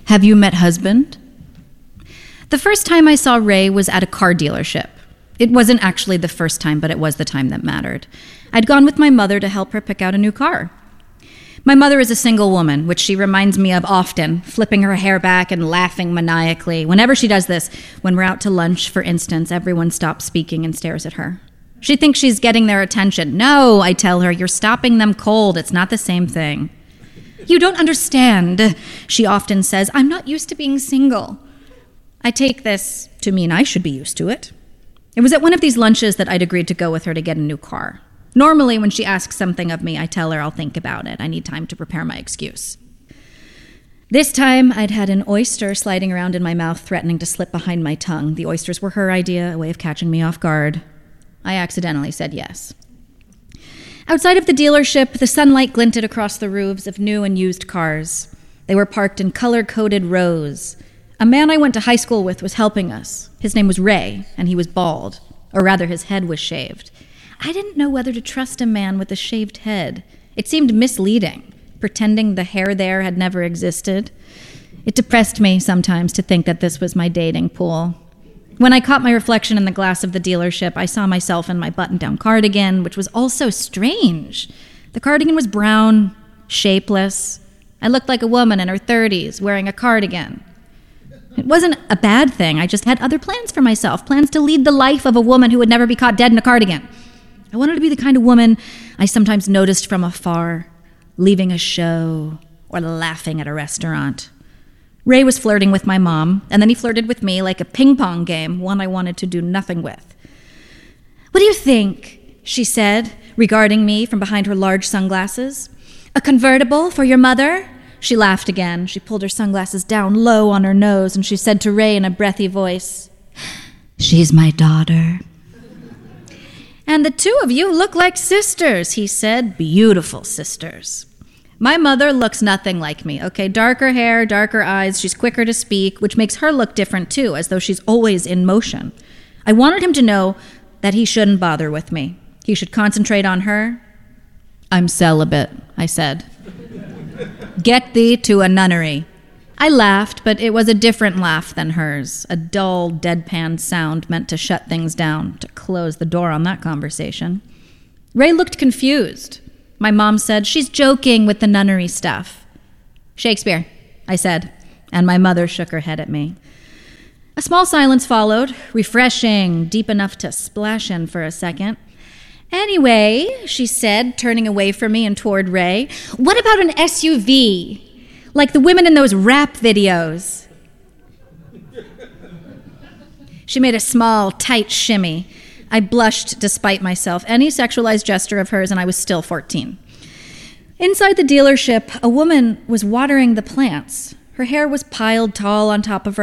Have you met husband? The first time I saw Ray was at a car dealership. It wasn't actually the first time, but it was the time that mattered. I'd gone with my mother to help her pick out a new car. My mother is a single woman, which she reminds me of often, flipping her hair back and laughing maniacally. Whenever she does this, when we're out to lunch, for instance, everyone stops speaking and stares at her. She thinks she's getting their attention. No, I tell her, you're stopping them cold. It's not the same thing. You don't understand, she often says. I'm not used to being single. I take this to mean I should be used to it. It was at one of these lunches that I'd agreed to go with her to get a new car. Normally, when she asks something of me, I tell her I'll think about it. I need time to prepare my excuse. This time, I'd had an oyster sliding around in my mouth, threatening to slip behind my tongue. The oysters were her idea, a way of catching me off guard. I accidentally said yes. Outside of the dealership, the sunlight glinted across the roofs of new and used cars. They were parked in color-coded rows. A man I went to high school with was helping us. His name was Ray, and he was bald. Or rather, his head was shaved. I didn't know whether to trust a man with a shaved head. It seemed misleading, pretending the hair there had never existed. It depressed me sometimes to think that this was my dating pool. When I caught my reflection in the glass of the dealership, I saw myself in my button-down cardigan, which was also strange. The cardigan was brown, shapeless. I looked like a woman in her 30s wearing a cardigan. It wasn't a bad thing. I just had other plans for myself, plans to lead the life of a woman who would never be caught dead in a cardigan. I wanted to be the kind of woman I sometimes noticed from afar, leaving a show or laughing at a restaurant. Ray was flirting with my mom, and then he flirted with me like a ping-pong game, one I wanted to do nothing with. What do you think? She said, regarding me from behind her large sunglasses. A convertible for your mother? She laughed again. She pulled her sunglasses down low on her nose, and she said to Ray in a breathy voice, She's my daughter. And the two of you look like sisters, he said. Beautiful sisters. My mother looks nothing like me, okay? Darker hair, darker eyes. She's quicker to speak, which makes her look different too, as though she's always in motion. I wanted him to know that he shouldn't bother with me. He should concentrate on her. I'm celibate, I said. Get thee to a nunnery. I laughed, but it was a different laugh than hers, a dull, deadpan sound meant to shut things down, to close the door on that conversation. Ray looked confused. My mom said, She's joking with the nunnery stuff. Shakespeare, I said, and my mother shook her head at me. A small silence followed, refreshing, deep enough to splash in for a second. Anyway, she said, turning away from me and toward Ray, what about an SUV? Like the women in those rap videos. She made a small, tight shimmy. I blushed despite myself, any sexualized gesture of hers, and I was still 14. Inside the dealership, a woman was watering the plants. Her hair was piled tall on top of her